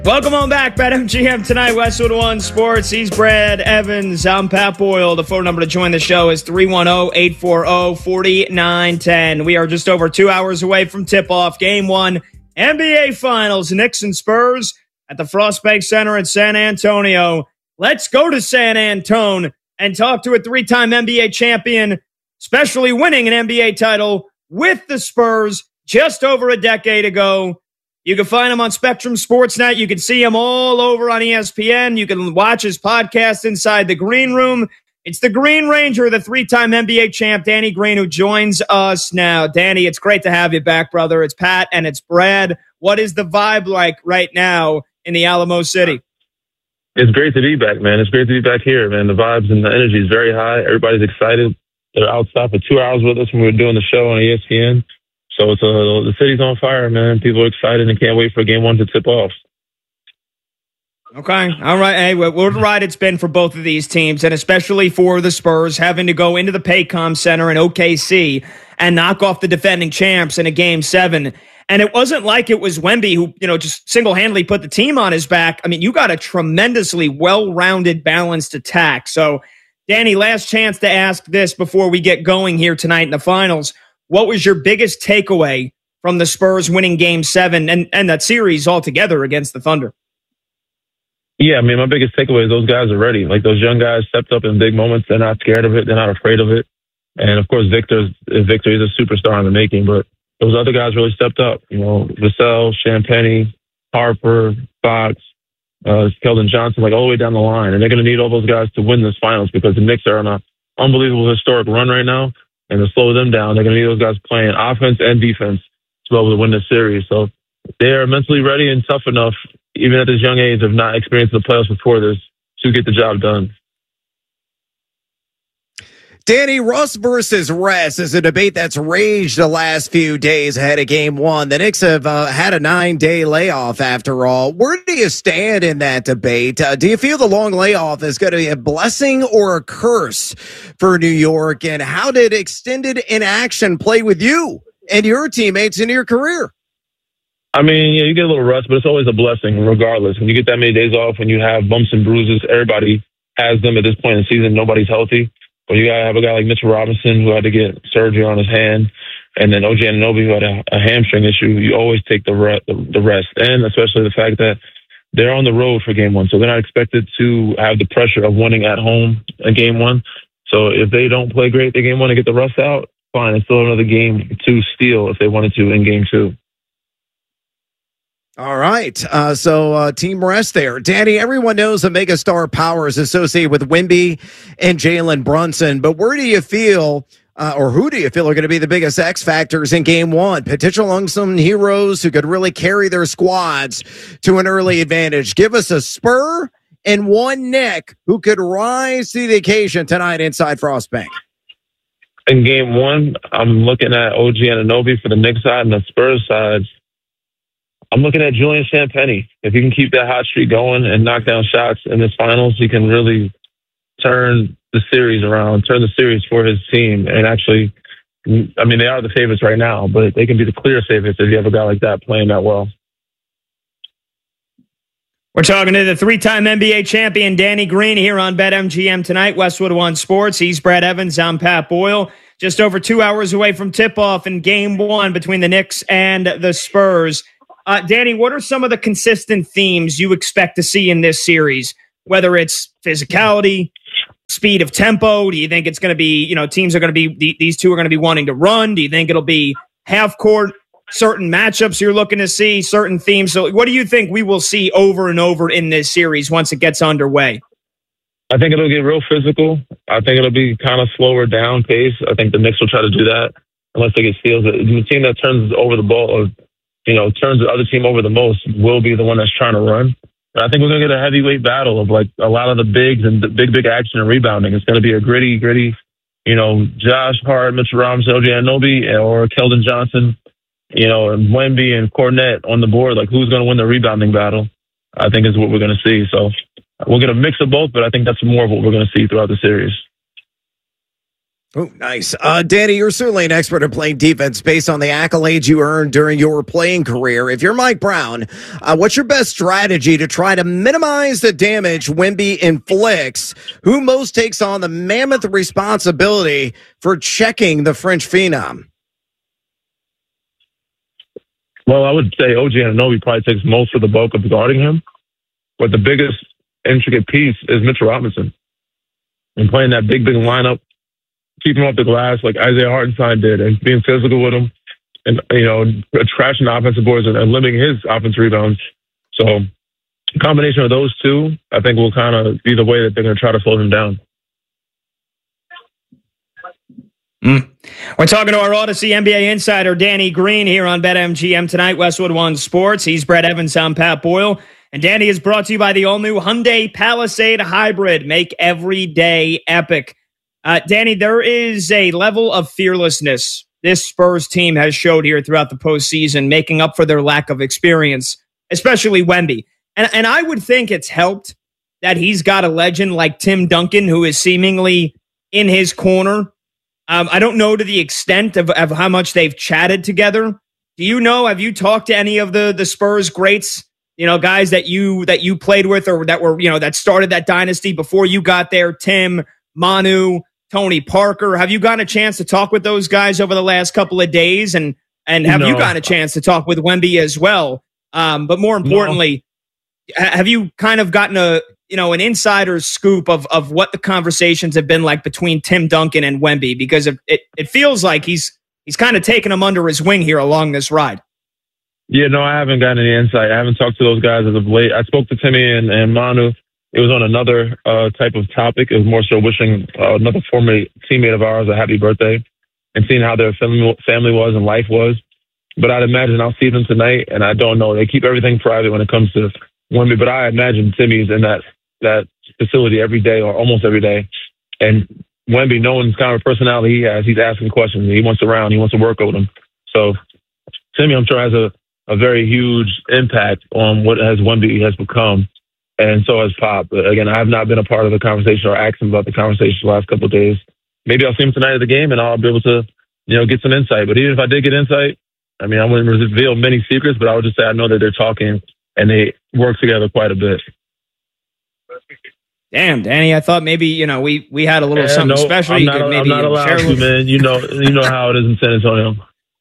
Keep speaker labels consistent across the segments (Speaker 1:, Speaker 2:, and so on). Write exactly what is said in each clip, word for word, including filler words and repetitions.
Speaker 1: Welcome on back, BetMGM tonight, Westwood One Sports. He's Brad Evans. I'm Pat Boyle. The phone number to join the show is three one zero, eight four zero, four nine one zero. We are just over two hours away from tip-off. Game one, N B A Finals, Knicks and Spurs at the Frostbank Center in San Antonio. Let's go to San Antone and talk to a three-time N B A champion, especially winning an N B A title with the Spurs just over a decade ago. You can find him on Spectrum Sportsnet. You can see him all over on E S P N. You can watch his podcast, Inside the Green Room. It's the Green Ranger, the three-time N B A champ, Danny Green, who joins us now. Danny, it's great to have you back, brother. It's Pat and it's Brad. What is the vibe like right now in the Alamo City?
Speaker 2: It's great to be back, man. It's great to be back here, man. The vibes and the energy is very high. Everybody's excited. They're outside for two hours with us when we were doing the show on E S P N. So it's a, the city's on fire, man. People are excited and can't wait for game one to tip off.
Speaker 1: Okay. All right. Hey, what a ride it's been for both of these teams, and especially for the Spurs having to go into the Paycom Center in O K C and knock off the defending champs in a game seven. And it wasn't like it was Wemby who, you know, just single-handedly put the team on his back. I mean, you got a tremendously well-rounded, balanced attack. So, Danny, last chance to ask this before we get going here tonight in the finals. What was your biggest takeaway from the Spurs winning game seven and, and that series altogether against the Thunder?
Speaker 2: Yeah, I mean, my biggest takeaway is those guys are ready. Like, those young guys stepped up in big moments. They're not scared of it. They're not afraid of it. And, of course, Victor's, Victor is a superstar in the making, but those other guys really stepped up. You know, Vassell, Champagnie, Harper, Fox, uh, Keldon Johnson, like all the way down the line. And they're going to need all those guys to win this finals because the Knicks are on an unbelievable historic run right now. And to slow them down, they're going to need those guys playing offense and defense to be able to win this series. So they are mentally ready and tough enough, even at this young age of not experiencing the playoffs before this, to get the job done.
Speaker 3: Danny, Russ versus rest is a debate that's raged the last few days ahead of game one. The Knicks have uh, had a nine-day layoff after all. Where do you stand in that debate? Uh, do you feel the long layoff is going to be a blessing or a curse for New York? And how did extended inaction play with you and your teammates in your career?
Speaker 2: I mean, yeah, you get a little rust, but it's always a blessing regardless. When you get that many days off, when you have bumps and bruises, everybody has them at this point in the season. Nobody's healthy. But you gotta have a guy like Mitchell Robinson who had to get surgery on his hand, and then O G Anunoby who had a, a hamstring issue. You always take the, re- the the rest, and especially the fact that they're on the road for game one, so they're not expected to have the pressure of winning at home in game one. So if they don't play great in game one and get the rust out, fine. It's still another game to steal if they wanted to in game two.
Speaker 3: All right. Uh, so uh, team rest there. Danny, everyone knows the megastar power is associated with Wemby and Jalen Brunson, but where do you feel uh, or who do you feel are going to be the biggest X factors in game one? Potential unsung heroes who could really carry their squads to an early advantage. Give us a Spur and one Knick who could rise to the occasion tonight inside Frostbank.
Speaker 2: In game one, I'm looking at O G Anunoby for the Knicks side, and the Spurs side, I'm looking at Julian Champagnie. If he can keep that hot streak going and knock down shots in this finals, he can really turn the series around, turn the series for his team. And actually, I mean, they are the favorites right now, but they can be the clear favorites if you have a guy like that playing that well.
Speaker 1: We're talking to the three-time N B A champion, Danny Green, here on BetMGM tonight, Westwood One Sports. He's Brad Evans. I'm Pat Boyle. Just over two hours away from tip-off in game one between the Knicks and the Spurs. Uh, Danny, what are some of the consistent themes you expect to see in this series? Whether it's physicality, speed of tempo, do you think it's going to be, you know, teams are going to be, these two are going to be wanting to run? Do you think it'll be half court, certain matchups you're looking to see, certain themes? So what do you think we will see over and over in this series once it gets underway?
Speaker 2: I think it'll get real physical. I think it'll be kind of slower down pace. I think the Knicks will try to do that unless they get steals. The team that turns over the ball or you know, turns the other team over the most will be the one that's trying to run. And I think we're going to get a heavyweight battle of like a lot of the bigs and the big, big action and rebounding. It's going to be a gritty, gritty, you know, Josh Hart, Mitchell Robinson, O G Anunoby, or Keldon Johnson, you know, and Wemby and Cornette on the board. Like, who's going to win the rebounding battle, I think is what we're going to see. So we'll get a mix of both, but I think that's more of what we're going to see throughout the series.
Speaker 3: Oh, nice. Uh, Danny, you're certainly an expert at playing defense based on the accolades you earned during your playing career. If you're Mike Brown, uh, what's your best strategy to try to minimize the damage Wemby inflicts? Who most takes on the mammoth responsibility for checking the French phenom?
Speaker 2: Well, I would say O G Anunoby probably takes most of the bulk of guarding him. But the biggest intricate piece is Mitchell Robinson. And playing that big, big lineup, keeping him off the glass like Isaiah Hartenstein did, and being physical with him, and you know, trashing the offensive boards and, and limiting his offensive rebounds. So, a combination of those two, I think, will kind of be the way that they're going to try to slow him down.
Speaker 1: Mm. We're talking to our Odyssey N B A insider Danny Green here on BetMGM tonight. Westwood One Sports. He's Brett Evans. I'm Pat Boyle. And Danny is brought to you by the all-new Hyundai Palisade Hybrid. Make every day epic. Uh, Danny, there is a level of fearlessness this Spurs team has showed here throughout the postseason, making up for their lack of experience, especially Wemby. And, and I would think it's helped that he's got a legend like Tim Duncan, who is seemingly in his corner. Um, I don't know to the extent of, of how much they've chatted together. Do you know, have you talked to any of the, the Spurs greats, you know, guys that you that you played with or that were, you know, that started that dynasty before you got there? Tim, Manu, Tony Parker. Have you gotten a chance to talk with those guys over the last couple of days? And and have no. you gotten a chance to talk with Wemby as well? Um, but more importantly, no. have you kind of gotten a, you know, an insider's scoop of of what the conversations have been like between Tim Duncan and Wemby? Because it it, it feels like he's he's kind of taken him under his wing here along this ride.
Speaker 2: Yeah, no, I haven't gotten any insight. I haven't talked to those guys as of late. I spoke to Timmy and, and Manu. It was on another uh, type of topic. It was more so wishing uh, another former teammate of ours a happy birthday and seeing how their family family was and life was. But I'd imagine I'll see them tonight, and I don't know. They keep everything private when it comes to Wemby, but I imagine Timmy's in that that facility every day or almost every day. And Wemby, knowing the kind of personality he has, he's asking questions. He wants around. He wants to work with him. So Timmy, I'm sure, has a, a very huge impact on what has Wemby has become. And so has Pop. But again, I have not been a part of the conversation or asked him about the conversation the last couple of days. Maybe I'll see him tonight at the game and I'll be able to, you know, get some insight. But even if I did get insight, I mean, I wouldn't reveal many secrets, but I would just say I know that they're talking and they work together quite a bit.
Speaker 1: Damn, Danny, I thought maybe, you know, we, we had a little yeah, something no, special.
Speaker 2: I'm
Speaker 1: you
Speaker 2: not,
Speaker 1: could maybe
Speaker 2: I'm not allowed to, man. You know, you know how it is in San Antonio.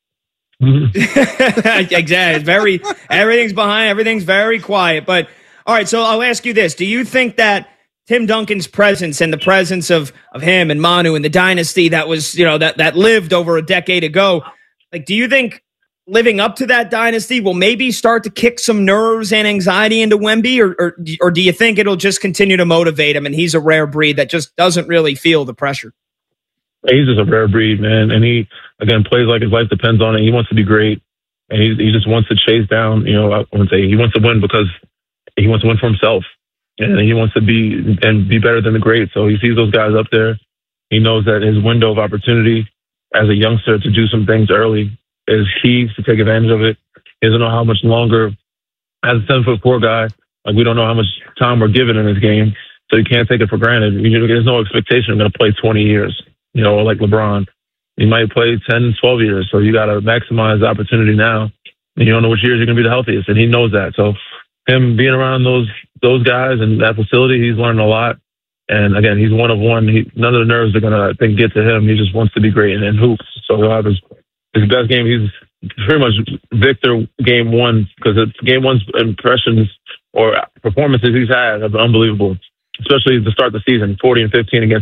Speaker 1: Exactly. Very, everything's behind, everything's very quiet. But all right, so I'll ask you this. Do you think that Tim Duncan's presence and the presence of, of him and Manu and the dynasty that was, you know, that, that lived over a decade ago, like, do you think living up to that dynasty will maybe start to kick some nerves and anxiety into Wemby, or, or, or do you think it'll just continue to motivate him and he's a rare breed that just doesn't really feel the pressure?
Speaker 2: He's just a rare breed, man. And he, again, plays like his life depends on it. He wants to be great. And he, he just wants to chase down, you know, I wouldn't say he wants to win because he wants to win for himself. And he wants to be and be better than the greats. So he sees those guys up there. He knows that his window of opportunity as a youngster to do some things early is key to take advantage of it. He doesn't know how much longer, as a seven foot four guy, like we don't know how much time we're given in this game. So you can't take it for granted. You know, there's no expectation of going to play twenty years, you know, like LeBron. He might play ten, twelve years. So you got to maximize the opportunity now. And you don't know which years you're going to be the healthiest. And he knows that. So him being around those those guys and that facility, he's learned a lot. And again, he's one of one. He, none of the nerves are going to, I think, get to him. He just wants to be great and, and hoops. So he'll have his, his best game. He's pretty much Victor game one, because it's game one's impressions or performances he's had have been unbelievable, especially to start the season, forty and fifteen against